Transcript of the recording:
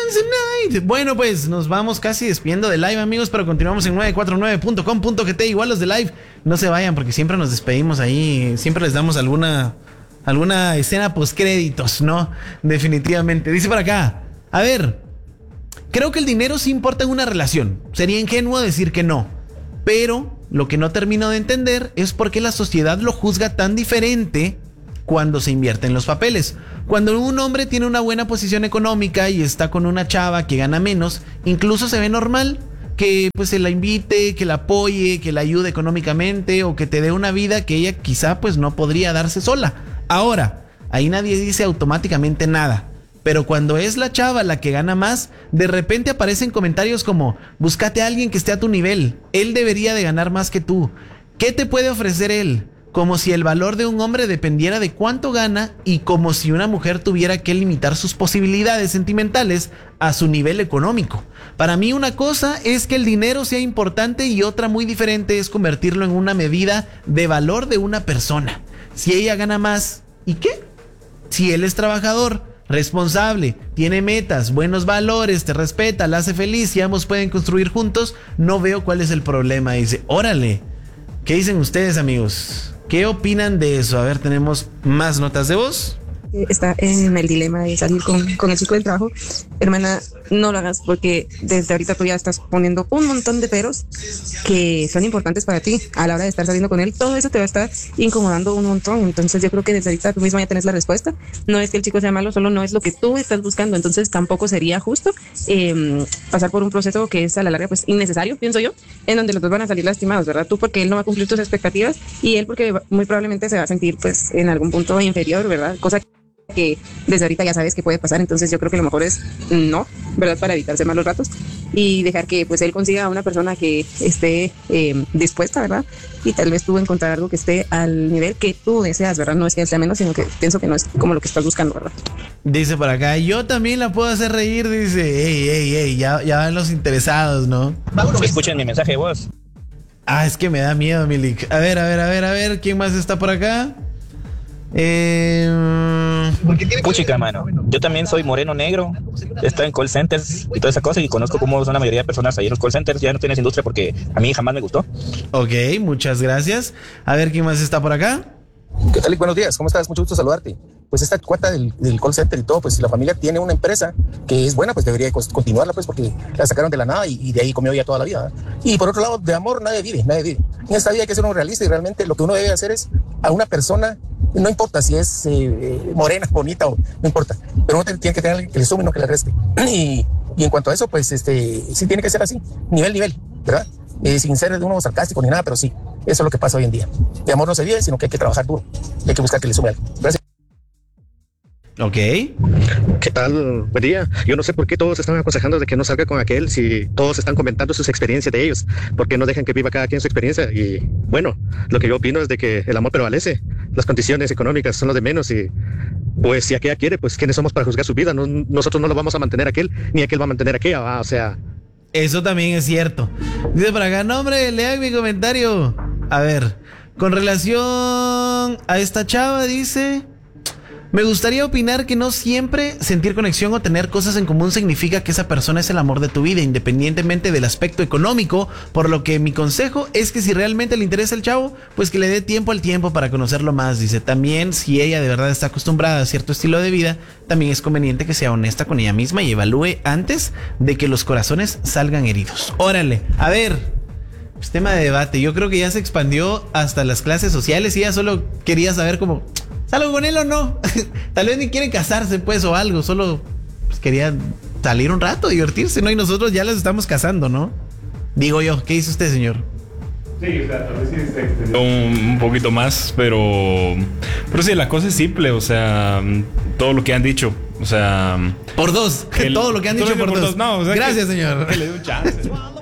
Tanzanite. Bueno, pues nos vamos casi despidiendo de live, amigos, pero continuamos en 949.com.gt. Igual los de live, no se vayan porque siempre nos despedimos ahí, siempre les damos alguna escena postcréditos, ¿no? Definitivamente. Dice por acá, a ver, creo que el dinero sí importa en una relación. Sería ingenuo decir que no, pero lo que no termino de entender es por qué la sociedad lo juzga tan diferente cuando se invierte en los papeles. Cuando un hombre tiene una buena posición económica y está con una chava que gana menos, incluso se ve normal que pues se la invite, que la apoye, que la ayude económicamente o que te dé una vida que ella quizá pues no podría darse sola. Ahora, ahí nadie dice automáticamente nada. Pero cuando es la chava la que gana más, de repente aparecen comentarios como: búscate a alguien que esté a tu nivel, él debería de ganar más que tú. ¿Qué te puede ofrecer él? Como si el valor de un hombre dependiera de cuánto gana y como si una mujer tuviera que limitar sus posibilidades sentimentales a su nivel económico. Para mí una cosa es que el dinero sea importante y otra muy diferente es convertirlo en una medida de valor de una persona. Si ella gana más, ¿y qué? Si él es trabajador, responsable, tiene metas, buenos valores, te respeta, la hace feliz y ambos pueden construir juntos, no veo cuál es el problema. Dice, órale, ¿qué dicen ustedes, amigos? ¿Qué opinan de eso? A ver, tenemos más notas de voz. Está en el dilema de salir con el chico del trabajo. Hermana, no lo hagas porque desde ahorita tú ya estás poniendo un montón de peros que son importantes para ti a la hora de estar saliendo con él. Todo eso te va a estar incomodando un montón. Entonces yo creo que desde ahorita tú mismo ya tenés la respuesta. No es que el chico sea malo, solo no es lo que tú estás buscando. Entonces tampoco sería justo pasar por un proceso que es a la larga pues innecesario, pienso yo, en donde los dos van a salir lastimados, ¿verdad? Tú porque él no va a cumplir tus expectativas y él porque muy probablemente se va a sentir pues en algún punto inferior, ¿verdad? Cosa que desde ahorita ya sabes que puede pasar. Entonces yo creo que lo mejor es no, ¿verdad? Para evitarse malos ratos y dejar que pues él consiga a una persona que esté dispuesta, ¿verdad? Y tal vez tú encontrar algo que esté al nivel que tú deseas, ¿verdad? No es que él sea menos, sino que pienso que no es como lo que estás buscando, ¿verdad? Dice por acá, yo también la puedo hacer reír, dice, ey, ya van los interesados, ¿no? Escuchen mi mensaje de voz. Ah, es que me da miedo, Milik. A ver, ¿quién más está por acá? Puchica, mano. Yo también soy moreno negro. Estoy en call centers y toda esa cosa y conozco cómo son la mayoría de personas ahí en los call centers. Ya no tienes industria porque a mí jamás me gustó. Ok, muchas gracias. A ver, ¿quién más está por acá? ¿Qué tal? Buenos días, ¿cómo estás? Mucho gusto saludarte. Pues esta cuenta del call center y todo, pues si la familia tiene una empresa que es buena, pues debería continuarla, pues porque la sacaron de la nada y de ahí comió ya toda la vida, ¿verdad? Y por otro lado, de amor nadie vive. En esta vida hay que ser uno realista y realmente lo que uno debe hacer es a una persona, no importa si es morena, bonita o no importa, pero uno tiene que tener alguien que le sume y no que le reste. Y en cuanto a eso, pues sí tiene que ser así, nivel, ¿verdad? Sin ser de uno sarcástico ni nada, pero sí, eso es lo que pasa hoy en día. De amor no se vive, sino que hay que trabajar duro, hay que buscar que le sume algo. Gracias. Ok. ¿Qué tal? Buen día. Yo no sé por qué todos están aconsejando de que no salga con aquel si todos están comentando sus experiencias de ellos. ¿Por qué no dejan que viva cada quien su experiencia? Y bueno, lo que yo opino es de que el amor prevalece. Las condiciones económicas son lo de menos y pues si aquella quiere, pues ¿quiénes somos para juzgar su vida? No, nosotros no lo vamos a mantener a aquel, ni aquel va a mantener a aquella, o sea... Eso también es cierto. Dice por acá, no hombre, lean mi comentario. A ver, con relación a esta chava dice... Me gustaría opinar que no siempre sentir conexión o tener cosas en común significa que esa persona es el amor de tu vida, independientemente del aspecto económico, por lo que mi consejo es que si realmente le interesa el chavo, pues que le dé tiempo al tiempo para conocerlo más. Dice, también si ella de verdad está acostumbrada a cierto estilo de vida, también es conveniente que sea honesta con ella misma y evalúe antes de que los corazones salgan heridos. Órale, a ver, pues tema de debate, yo creo que ya se expandió hasta las clases sociales y ella solo quería saber cómo... ¿Salgo con él o no? Tal vez ni quieren casarse, pues, o algo. Solo pues, querían salir un rato, divertirse, ¿no? Y nosotros ya les estamos casando, ¿no? Digo yo. ¿Qué dice usted, señor? Sí, o sea, tal vez sí se extendió un poquito más, pero sí, la cosa es simple, o sea, todo lo que han dicho, o sea... Por dos. Todo lo que han dicho por dos. No, o sea, gracias, señor. Que le dé un chance.